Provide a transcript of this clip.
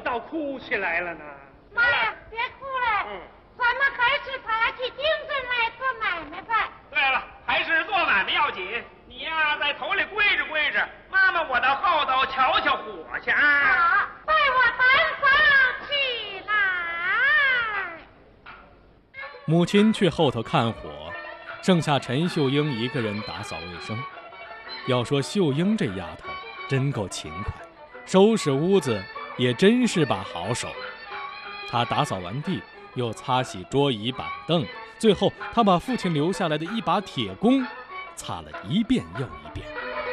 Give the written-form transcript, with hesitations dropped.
倒哭起来了呢？ 妈呀，别哭了，咱们还是打起精神来做买卖吧。 对了，还是做买卖要紧。你呀，在头里跪着跪着，妈妈我到后头瞧瞧火去啊！ 好，带我单房起来。 母亲去后头看火，剩下陈秀英一个人打扫卫生。要说秀英这丫头真够勤快，收拾屋子也真是把好手。她打扫完地，又擦洗桌椅板凳，最后她把父亲留下来的一把铁弓擦了一遍又一遍。